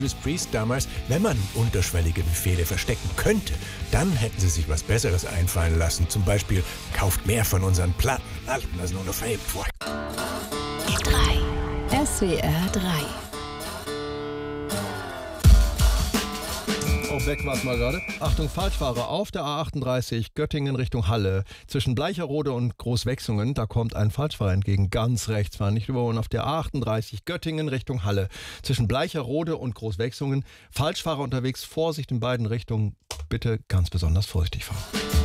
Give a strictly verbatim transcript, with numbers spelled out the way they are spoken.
Judas Priest damals, wenn man unterschwellige Befehle verstecken könnte, dann hätten sie sich was Besseres einfallen lassen. Zum Beispiel, kauft mehr von unseren Platten. Alten, das ist nur noch verhebt. drei. S W R drei. Oh, weg war es mal gerade. Achtung, Falschfahrer auf der A achtunddreißig, Göttingen Richtung Halle. Zwischen Bleicherode und Großwechsungen, da kommt ein Falschfahrer entgegen. Ganz rechts fahren, nicht überholen. Auf der A achtunddreißig, Göttingen Richtung Halle. Zwischen Bleicherode und Großwechsungen. Falschfahrer unterwegs, Vorsicht in beiden Richtungen. Bitte ganz besonders vorsichtig fahren.